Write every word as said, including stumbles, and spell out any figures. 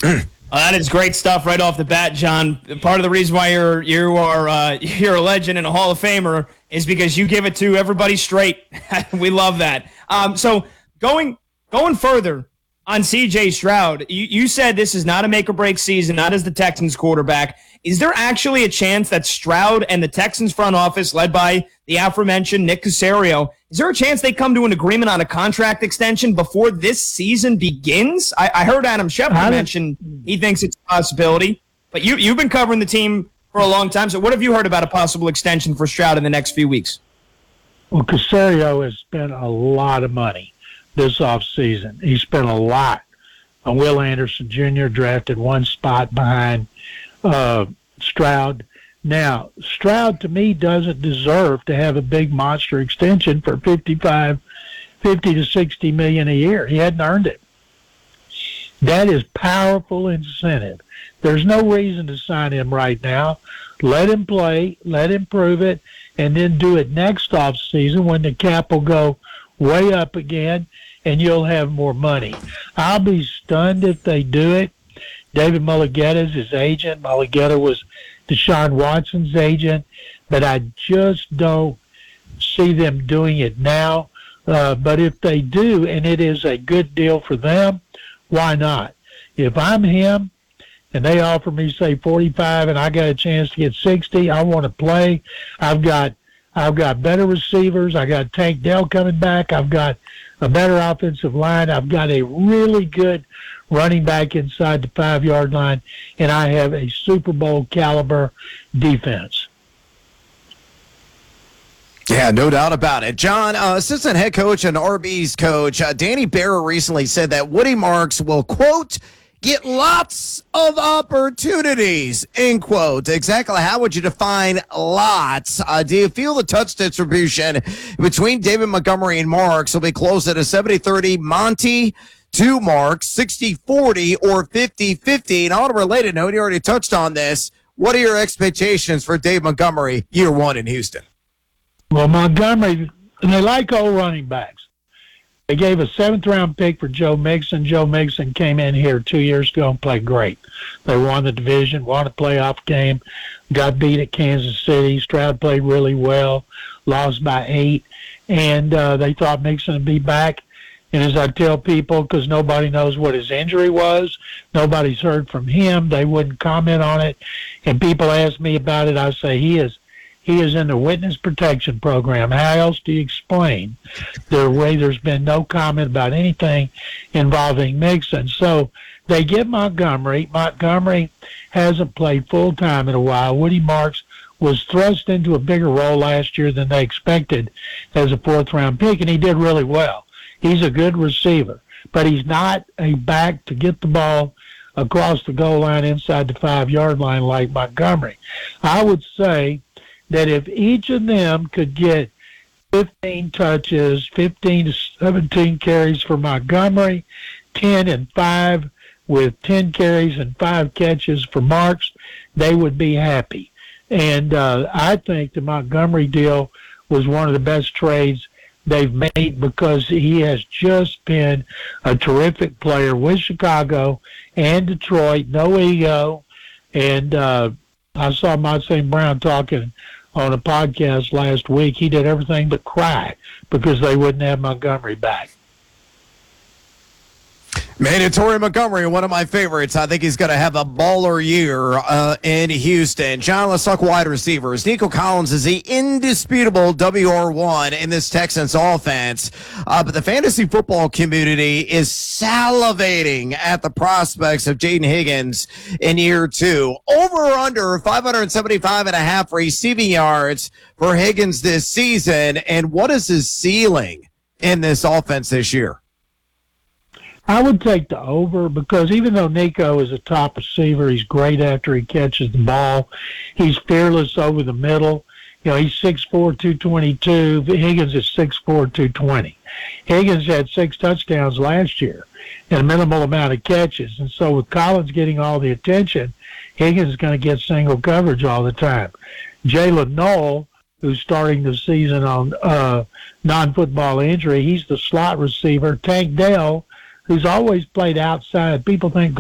Uh, that is great stuff right off the bat, John. Part of the reason why you're you are uh, you're a legend and a Hall of Famer is because you give it to everybody straight. We love that. Um, so going going further on C J Stroud, you, you said this is not a make or break season, not as the Texans quarterback. Is there actually a chance that Stroud and the Texans front office, led by the aforementioned Nick Caserio, is there a chance they come to an agreement on a contract extension before this season begins? I, I heard Adam Schefter mention he thinks it's a possibility, but you, you've been covering the team for a long time, so what have you heard about a possible extension for Stroud in the next few weeks? Well, Caserio has spent a lot of money this offseason. He spent a lot on Will Anderson Junior, drafted one spot behind uh, Stroud. Now, Stroud, to me, doesn't deserve to have a big monster extension for fifty-five, fifty to sixty million a year. He hadn't earned it. That is powerful incentive. There's no reason to sign him right now. Let him play, let him prove it, and then do it next off season when the cap will go way up again and you'll have more money. I'll be stunned if they do it. David Mulligetta is his agent. Mulligetta was Deshaun Watson's agent, but I just don't see them doing it now. Uh, but if they do, and it is a good deal for them, why not? If I'm him and they offer me, say, forty-five and I got a chance to get sixty, I want to play. I've got I've got better receivers. I got Tank Dell coming back. I've got a better offensive line. I've got a really good running back inside the five-yard line, and I have a Super Bowl caliber defense. Yeah, no doubt about it. John, uh, assistant head coach and R B's coach, uh, Danny Barrow recently said that Woody Marks will, quote, get lots of opportunities, end quote. Exactly how would you define lots? Uh, do you feel the touch distribution between David Montgomery and Marks will be close at a seventy thirty Monty to Marks, sixty forty or fifty fifty? And on a related note, you already touched on this. What are your expectations for Dave Montgomery year one in Houston? Well, Montgomery, they like old running backs. They gave a seventh-round pick for Joe Mixon. Joe Mixon came in here two years ago and played great. They won the division, won a playoff game, got beat at Kansas City. Stroud played really well, lost by eight, and uh, they thought Mixon would be back. And as I tell people, because nobody knows what his injury was, nobody's heard from him, they wouldn't comment on it. And people ask me about it, I say he is he is in the witness protection program. How else do you explain the way there's been no comment about anything involving Mixon? So they get Montgomery. Montgomery hasn't played full-time in a while. Woody Marks was thrust into a bigger role last year than they expected as a fourth-round pick, and he did really well. He's a good receiver, but he's not a back to get the ball across the goal line inside the five-yard line like Montgomery. I would say that if each of them could get fifteen touches, fifteen to seventeen carries for Montgomery, ten and five with ten carries and five catches for Marks, they would be happy. And uh, I think the Montgomery deal was one of the best trades they've made because he has just been a terrific player with Chicago and Detroit, no ego. And uh, I saw Mont Saint Brown talking on a podcast last week. He did everything but cry because they wouldn't have Montgomery back. Mandatory Montgomery, one of my favorites. I think he's going to have a baller year uh, in Houston. John, let's talk wide receivers. Nico Collins is the indisputable W R one in this Texans offense, uh, but the fantasy football community is salivating at the prospects of Jaden Higgins in year two. Over or under five seventy-five and a half receiving yards for Higgins this season, and what is his ceiling in this offense this year? I would take the over because even though Nico is a top receiver, he's great after he catches the ball. He's fearless over the middle. You know, he's six four, two twenty-two. Higgins is six four, two twenty. Higgins had six touchdowns last year and a minimal amount of catches. And so with Collins getting all the attention, Higgins is going to get single coverage all the time. Jalen Noel, who's starting the season on uh, non-football injury, he's the slot receiver. Tank Dell, who's always played outside. People think